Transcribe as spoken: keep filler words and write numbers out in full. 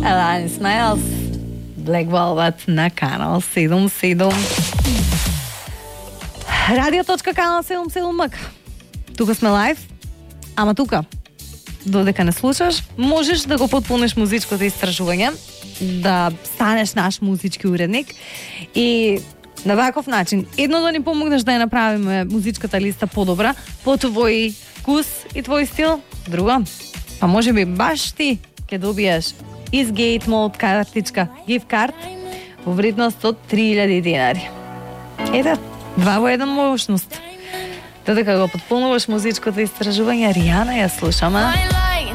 Alanis Miles, Black Velvet на Канал седем седем. Radio.Канал седем седем Мък. Тука сме лайв, ама тука, додека не слушаш, можеш да го потпунеш музичкото истражување, да станеш наш музички уредник и на ваков начин, едно да ни помогнеш да ја направиме музичката листа подобра, по твој вкус и твој стил, друго, па може би баш ти ќе добиеш из Gate Mode картичка gift card во вредност од три илјади динари. Ете, два во еден можност. Додека го потпунуваш музичкото истражување, Ријана ја слушаме.